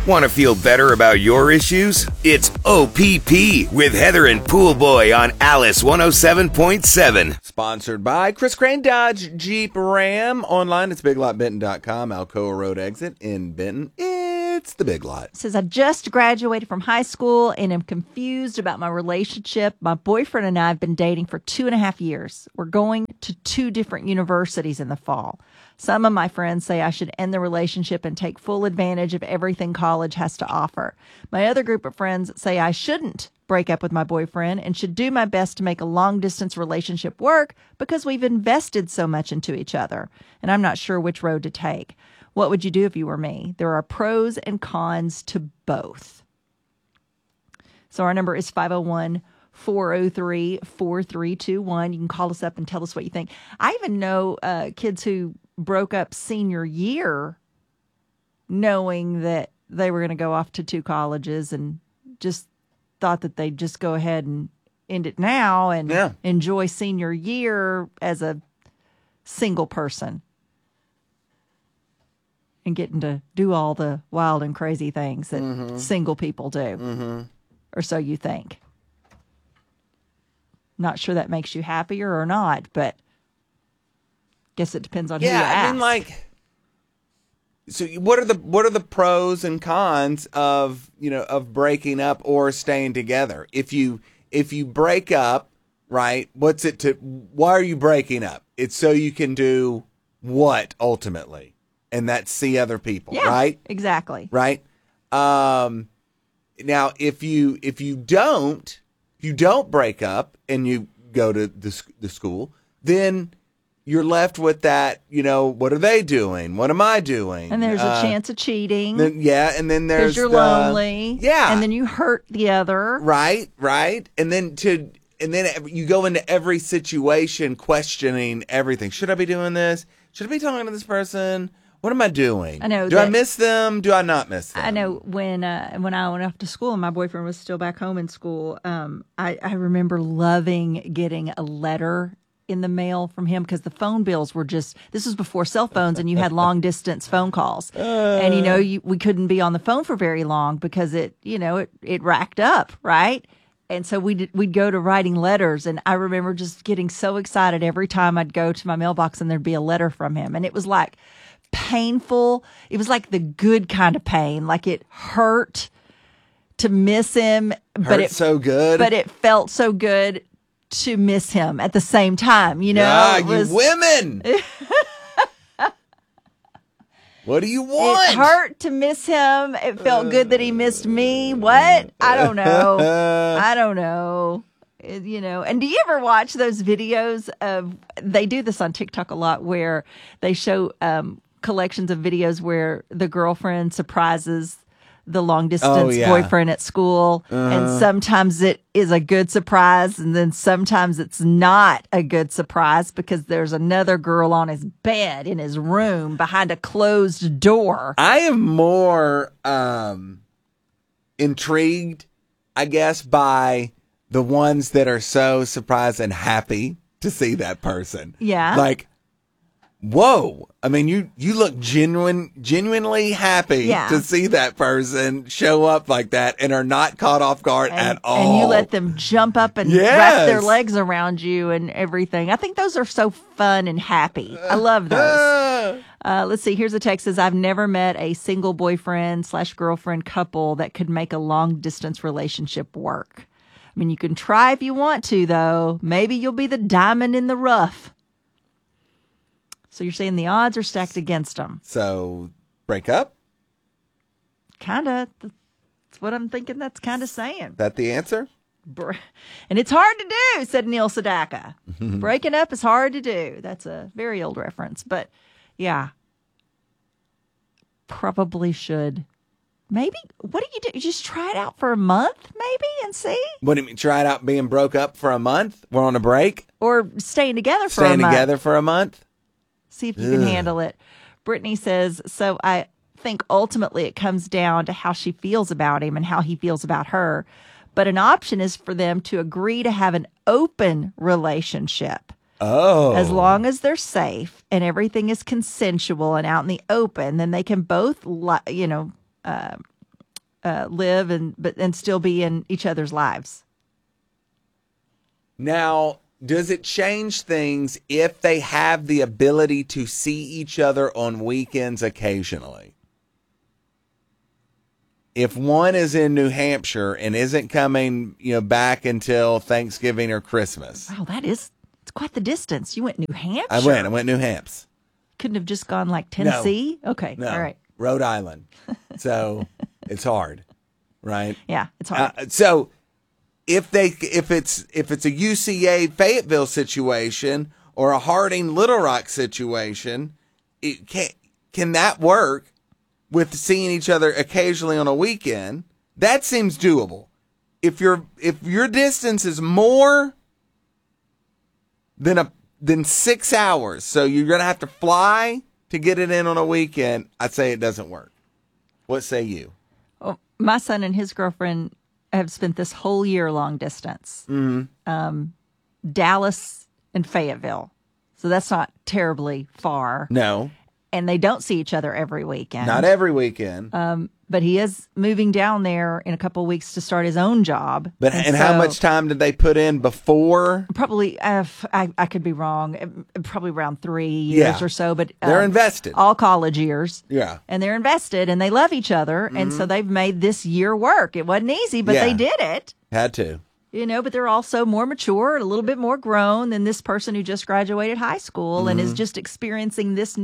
Want to feel better about your issues? It's OPP with Heather and Pool Boy on Alice 107.7. Sponsored by Chris Crane Dodge Jeep Ram. Online, it's biglotbenton.com. Alcoa Road exit in Benton. It's the Big Lot. It says, I just graduated from high school and am confused about my relationship. My boyfriend and I have been dating for 2.5 years. We're going to 2 different universities in the fall. Some of my friends say I should end the relationship and take full advantage of everything college has to offer. My other group of friends say I shouldn't break up with my boyfriend and should do my best to make a long-distance relationship work because we've invested so much into each other. And I'm not sure which road to take. What would you do if you were me? There are pros and cons to both. So our number is 501-403-4321. You can call us up and tell us what you think. I even know kids who broke up senior year knowing that they were going to go off to 2 colleges and just thought that they'd just go ahead and end it now and enjoy senior year as a single person and getting to do all the wild and crazy things that single people do. Or so you think. Not sure that makes you happier or not, but guess it depends on who you ask. I mean, so what are the pros and cons of breaking up or staying together? If you break up, right? Why are you breaking up? It's so you can do what ultimately, and that's see other people, right? Exactly. Right. Now, if you don't break up and you go to the school, then you're left with that, what are they doing? What am I doing? And there's a chance of cheating. And then there's because you're lonely. Yeah. And then you hurt the other. Right. And then you go into every situation questioning everything. Should I be doing this? Should I be talking to this person? What am I doing? I know. Do I miss them? Do I not miss them? I know when I went off to school and my boyfriend was still back home in school, I remember loving getting a letter in the mail from him because the phone bills were this was before cell phones and you had long distance phone calls. And, we couldn't be on the phone for very long because it racked up, right? And so we'd go to writing letters. And I remember just getting so excited every time I'd go to my mailbox and there'd be a letter from him. And it was like painful. It was like the good kind of pain. Like it hurt to miss him. So good. But it felt so good to miss him at the same time, Yeah, you women. What do you want? It hurt to miss him. It felt good that he missed me. What? I don't know. And do you ever watch those videos they do this on TikTok a lot where they show collections of videos where the girlfriend surprises the long distance boyfriend at school. And sometimes it is a good surprise. And then sometimes it's not a good surprise because there's another girl on his bed in his room behind a closed door. I am more intrigued, I guess, by the ones that are so surprised and happy to see that person. Yeah. Like, whoa. I mean, you look genuinely happy to see that person show up like that and are not caught off guard at all. And you let them jump up and wrap their legs around you and everything. I think those are so fun and happy. I love those. Let's see. Here's a text that says, I've never met a single boyfriend/girlfriend couple that could make a long distance relationship work. I mean, you can try if you want to, though. Maybe you'll be the diamond in the rough. So you're saying the odds are stacked against them. So break up? Kind of. That's what I'm thinking that's kind of saying. That the answer? And it's hard to do, said Neil Sedaka. Breaking up is hard to do. That's a very old reference. But, yeah. Probably should. Maybe. What do you do? You just try it out for a month, maybe, and see? What do you mean? Try it out being broke up for a month? We're on a break? Or staying together for a month. Staying together for a month? See if you can handle it. Brittany says, so I think ultimately it comes down to how she feels about him and how he feels about her. But an option is for them to agree to have an open relationship. Oh. As long as they're safe and everything is consensual and out in the open, then they can both, live and still be in each other's lives. Now, does it change things if they have the ability to see each other on weekends occasionally? If one is in New Hampshire and isn't coming, back until Thanksgiving or Christmas. Wow, it's quite the distance. You went New Hampshire? I went New Hampshire. Couldn't have just gone like Tennessee? No. Okay, no. All right. Rhode Island. So it's hard, right? Yeah, it's hard. So if it's a UCA Fayetteville situation or a Harding Little Rock situation, can that work? With seeing each other occasionally on a weekend, that seems doable. If your distance is more than 6 hours, so you're gonna have to fly to get it in on a weekend, I'd say it doesn't work. What say you? Well, my son and his girlfriend have spent this whole year long distance. Dallas and Fayetteville, so that's not terribly far. No. And they don't see each other every weekend. Not every weekend. But he is moving down there in a couple of weeks to start his own job. And how much time did they put in before? Probably, I could be wrong, probably around 3 years or so. But they're invested. All college years. Yeah. And they're invested and they love each other. And so they've made this year work. It wasn't easy, but they did it. Had to. But they're also more mature, a little bit more grown than this person who just graduated high school and is just experiencing this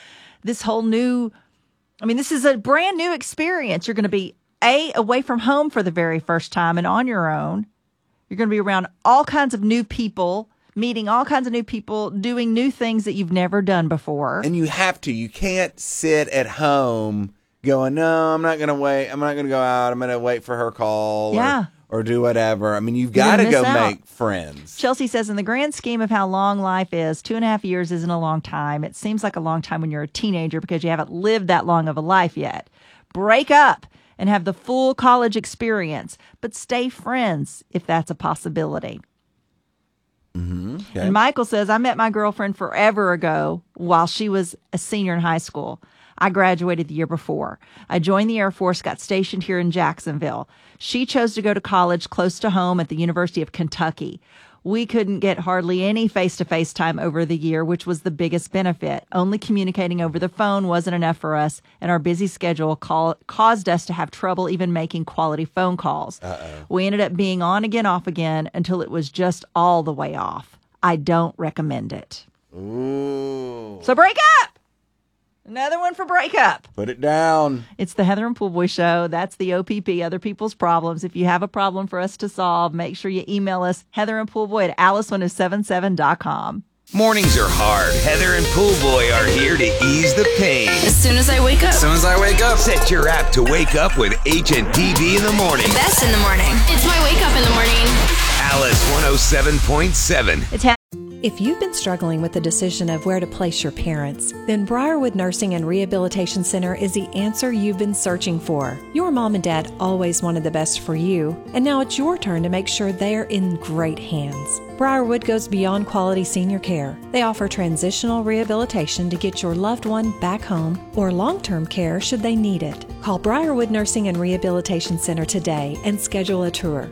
is a brand new experience. You're going to be away from home for the very first time and on your own. You're going to be around all kinds of new people, meeting all kinds of new people, doing new things that you've never done before. And you have to. You can't sit at home going, no, I'm not going to wait. I'm not going to go out. I'm going to wait for her call. Yeah. Or do whatever. I mean, you've got to go make friends. Chelsea says, in the grand scheme of how long life is, 2.5 years isn't a long time. It seems like a long time when you're a teenager because you haven't lived that long of a life yet. Break up and have the full college experience, but stay friends if that's a possibility. Okay. And Michael says, I met my girlfriend forever ago while she was a senior in high school. I graduated the year before. I joined the Air Force, got stationed here in Jacksonville. She chose to go to college close to home at the University of Kentucky. We couldn't get hardly any face-to-face time over the year, which was the biggest benefit. Only communicating over the phone wasn't enough for us, and our busy schedule caused us to have trouble even making quality phone calls. We ended up being on again, off again, until it was just all the way off. I don't recommend it. Ooh. So break up! Another one for breakup. Put it down. It's the Heather and Poolboy Show. That's the OPP, Other People's Problems. If you have a problem for us to solve, make sure you email us, heatherandpoolboy@alice1075.com. Mornings are hard. Heather and Poolboy are here to ease the pain. As soon as I wake up. Set your app to wake up with HNTV in the morning. Best in the morning. It's my wake up in the morning. Alice 107.7. If you've been struggling with the decision of where to place your parents, then Briarwood Nursing and Rehabilitation Center is the answer you've been searching for. Your mom and dad always wanted the best for you, and now it's your turn to make sure they're in great hands. Briarwood goes beyond quality senior care. They offer transitional rehabilitation to get your loved one back home or long-term care should they need it. Call Briarwood Nursing and Rehabilitation Center today and schedule a tour.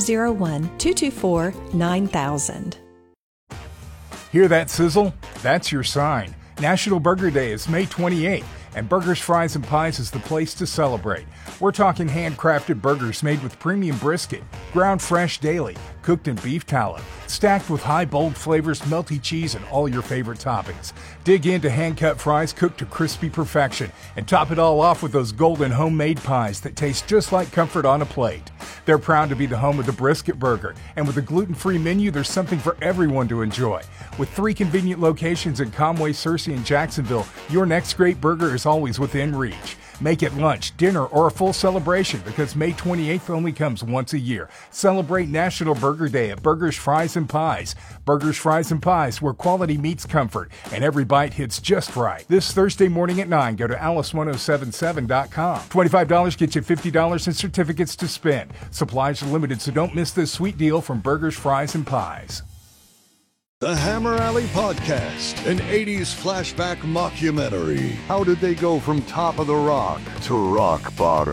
501-224-9000. Hear that sizzle? That's your sign. National Burger Day is May 28th, and Burgers, Fries, and Pies is the place to celebrate. We're talking handcrafted burgers made with premium brisket, ground fresh daily, cooked in beef tallow, stacked with high, bold flavors, melty cheese, and all your favorite toppings. Dig into hand-cut fries cooked to crispy perfection, and top it all off with those golden homemade pies that taste just like comfort on a plate. They're proud to be the home of the brisket burger, and with a gluten-free menu, there's something for everyone to enjoy. With 3 convenient locations in Conway, Searcy, and Jacksonville, your next great burger is always within reach. Make it lunch, dinner, or a full celebration because May 28th only comes once a year. Celebrate National Burger Day at Burgers, Fries, and Pies. Burgers, Fries, and Pies, where quality meets comfort and every bite hits just right. This Thursday morning at 9, go to alice1077.com. $25 gets you $50 in certificates to spend. Supplies are limited, so don't miss this sweet deal from Burgers, Fries, and Pies. The Hammer Alley Podcast, an 80s flashback mockumentary. How did they go from top of the rock to rock bottom?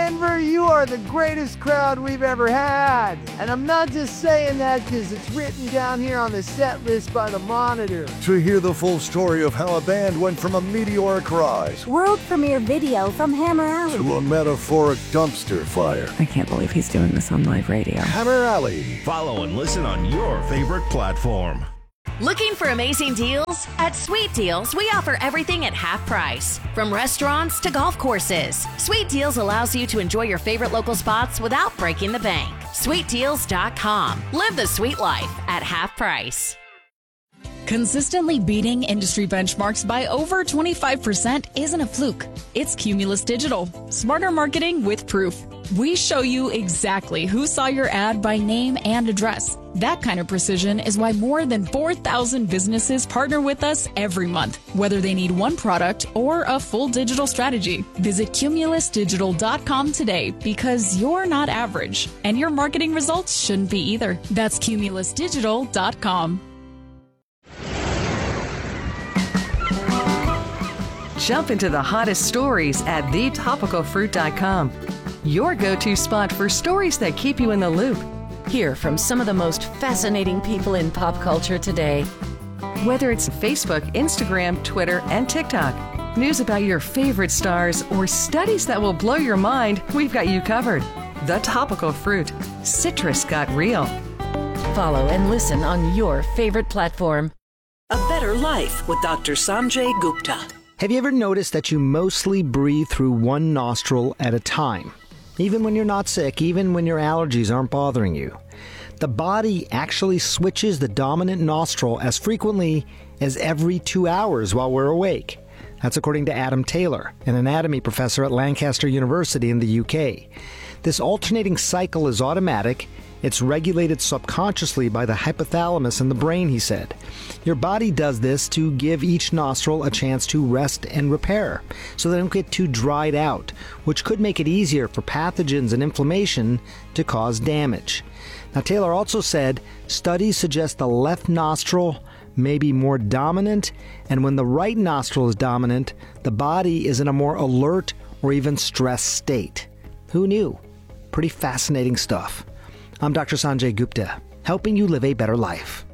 Denver, you are the greatest crowd we've ever had. And I'm not just saying that because it's written down here on the set list by the Monitor. To hear the full story of how a band went from a meteoric rise, world premiere video from Hammer Alley, to a metaphoric dumpster fire. I can't believe he's doing this on live radio. Hammer Alley. Follow and listen on your favorite platform. Looking for amazing deals? At Sweet Deals, we offer everything at half price. From restaurants to golf courses, Sweet Deals allows you to enjoy your favorite local spots without breaking the bank. SweetDeals.com. Live the sweet life at half price. Consistently beating industry benchmarks by over 25% isn't a fluke. It's Cumulus Digital. Smarter marketing with proof. We show you exactly who saw your ad by name and address. That kind of precision is why more than 4,000 businesses partner with us every month, whether they need one product or a full digital strategy. Visit cumulusdigital.com today because you're not average, and your marketing results shouldn't be either. That's cumulusdigital.com. Jump into the hottest stories at thetopicalfruit.com. Your go-to spot for stories that keep you in the loop. Hear from some of the most fascinating people in pop culture today. Whether it's Facebook, Instagram, Twitter, and TikTok, news about your favorite stars, or studies that will blow your mind, we've got you covered. The Topical Fruit. Citrus got real. Follow and listen on your favorite platform. A Better Life with Dr. Sanjay Gupta. Have you ever noticed that you mostly breathe through one nostril at a time? Even when you're not sick, even when your allergies aren't bothering you. The body actually switches the dominant nostril as frequently as every 2 hours while we're awake. That's according to Adam Taylor, an anatomy professor at Lancaster University in the UK. This alternating cycle is automatic. It's regulated subconsciously by the hypothalamus in the brain, he said. Your body does this to give each nostril a chance to rest and repair, so they don't get too dried out, which could make it easier for pathogens and inflammation to cause damage. Now, Taylor also said studies suggest the left nostril may be more dominant, and when the right nostril is dominant, the body is in a more alert or even stressed state. Who knew? Pretty fascinating stuff. I'm Dr. Sanjay Gupta, helping you live a better life.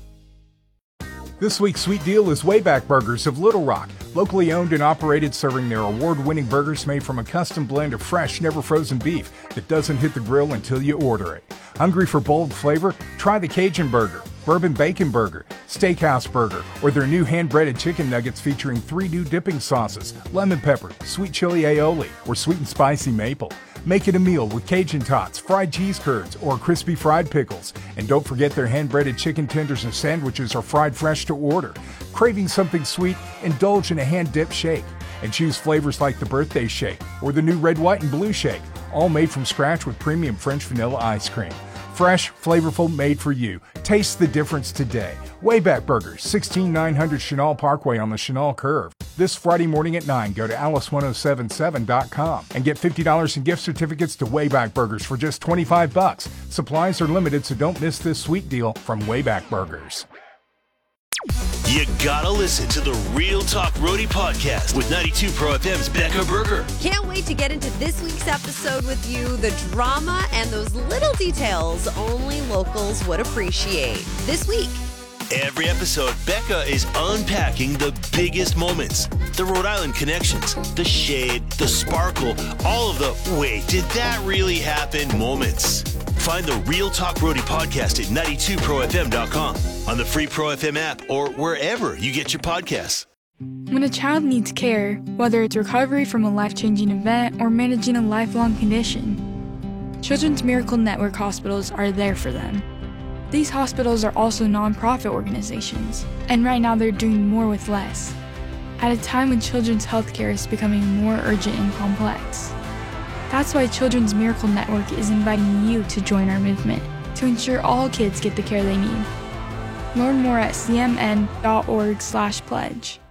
This week's sweet deal is Wayback Burgers of Little Rock, locally owned and operated, serving their award-winning burgers made from a custom blend of fresh, never-frozen beef that doesn't hit the grill until you order it. Hungry for bold flavor? Try the Cajun Burger, Bourbon Bacon Burger, Steakhouse Burger, or their new hand-breaded chicken nuggets featuring 3 new dipping sauces, lemon pepper, sweet chili aioli, or sweet and spicy maple. Make it a meal with Cajun tots, fried cheese curds, or crispy fried pickles. And don't forget their hand-breaded chicken tenders and sandwiches are fried fresh to order. Craving something sweet? Indulge in a hand-dipped shake. And choose flavors like the birthday shake or the new red, white, and blue shake, all made from scratch with premium French vanilla ice cream. Fresh, flavorful, made for you. Taste the difference today. Wayback Burgers, 16900 Chenal Parkway on the Chenal Curve. This Friday morning at 9, go to alice1077.com and get $50 in gift certificates to Wayback Burgers for just $25. Supplies are limited, so don't miss this sweet deal from Wayback Burgers. You gotta listen to the Real Talk Roadie podcast with 92 Pro FM's Becca Berger. Can't wait to get into this week's episode with you. The drama and those little details only locals would appreciate. This week. Every episode, Becca is unpacking the biggest moments, the Rhode Island connections, the shade, the sparkle, all of the wait, did that really happen moments. Find the Real Talk Roadie podcast at 92profm.com, on the free Pro FM app, or wherever you get your podcasts. When a child needs care, whether it's recovery from a life-changing event or managing a lifelong condition, Children's Miracle Network hospitals are there for them. These hospitals are also nonprofit organizations, and right now they're doing more with less, at a time when children's healthcare is becoming more urgent and complex. That's why Children's Miracle Network is inviting you to join our movement to ensure all kids get the care they need. Learn more at cmn.org/pledge.